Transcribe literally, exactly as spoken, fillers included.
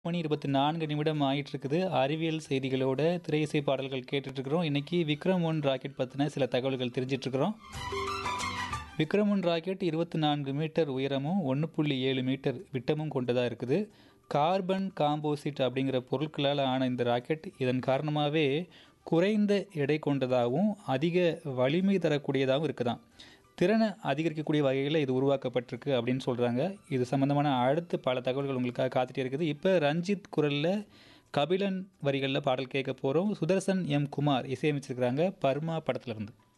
மணி இருபத்தி நான்கு நிமிடம் ஆயிட்டு இருக்குது. அறிவியல் செய்திகளோட திரை இசை பாடல்கள் கேட்டுட்டு இருக்கிறோம். இன்னைக்கு விக்ரம் ஒன் ராக்கெட் பற்றின சில தகவல்கள் தெரிஞ்சிட்டு இருக்கிறோம். விக்ரம் ஒன் ராக்கெட் இருபத்தி நான்கு மீட்டர் உயரமும் ஒன்று புள்ளி ஏழு மீட்டர் விட்டமும் கொண்டதாக இருக்குது. கார்பன் காம்போசிட் அப்படிங்கிற பொருட்களால் ஆன இந்த ராக்கெட் இதன் காரணமாகவே குறைந்த எடை கொண்டதாகவும் அதிக வலிமை தரக்கூடியதாகவும் இருக்குதாம். திறனை அதிகரிக்கக்கூடிய வகையில் இது உருவாக்கப்பட்டிருக்கு அப்படின்னு சொல்கிறாங்க. இது சம்மந்தமான அடுத்து பல தகவல்கள் உங்களுக்காக காத்துட்டே இருக்குது. இப்போ ரஞ்சித் குரலில் கபிலன் வரிகளில் பாடல் கேட்க போகிறோம். சுதர்சன் எம் குமார் இசையமைச்சிருக்கிறாங்க பர்மா படத்துலேருந்து.